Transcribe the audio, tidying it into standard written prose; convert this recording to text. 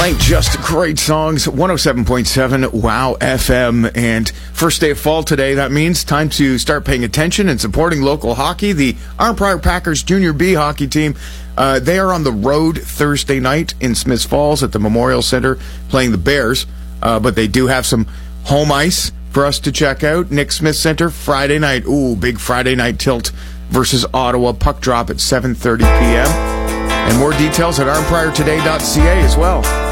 Playing just great songs. 107.7 Wow FM. And first day of fall today. That means time to start paying attention and supporting local hockey. The Arnprior Packers Junior B hockey team, they are on the road Thursday night in Smiths Falls at the Memorial Center playing the Bears. But they do have some home ice for us to check out. Nick Smith Center Friday night. Ooh, big Friday night tilt versus Ottawa. Puck drop at 7:30 p.m. And more details at arnpriortoday.ca as well.